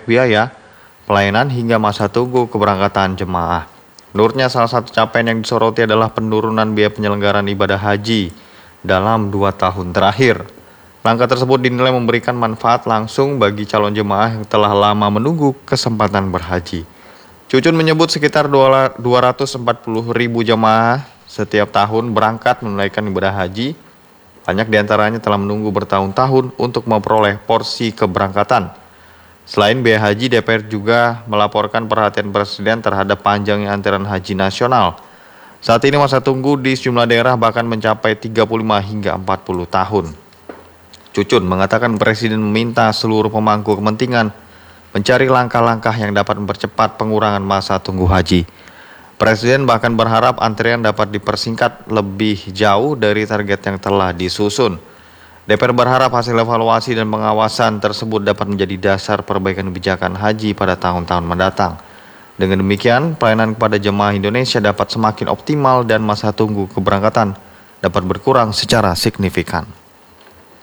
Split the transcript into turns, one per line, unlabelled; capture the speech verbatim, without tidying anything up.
biaya, pelayanan hingga masa tunggu keberangkatan jemaah. Menurutnya salah satu capaian yang disoroti adalah penurunan biaya penyelenggaraan ibadah haji dalam dua tahun terakhir. Langkah tersebut dinilai memberikan manfaat langsung bagi calon jemaah yang telah lama menunggu kesempatan berhaji. Cucun menyebut sekitar dua ratus empat puluh ribu jemaah setiap tahun berangkat menunaikan ibadah haji. Banyak diantaranya telah menunggu bertahun-tahun untuk memperoleh porsi keberangkatan. Selain biaya haji, D P R juga melaporkan perhatian Presiden terhadap panjangnya antrian haji nasional. Saat ini masa tunggu di sejumlah daerah bahkan mencapai tiga puluh lima hingga empat puluh tahun. Cucun mengatakan Presiden meminta seluruh pemangku kepentingan mencari langkah-langkah yang dapat mempercepat pengurangan masa tunggu haji. Presiden bahkan berharap antrian dapat dipersingkat lebih jauh dari target yang telah disusun. D P R berharap hasil evaluasi dan pengawasan tersebut dapat menjadi dasar perbaikan kebijakan haji pada tahun-tahun mendatang. Dengan demikian, pelayanan kepada jemaah Indonesia dapat semakin optimal dan masa tunggu keberangkatan dapat berkurang secara signifikan.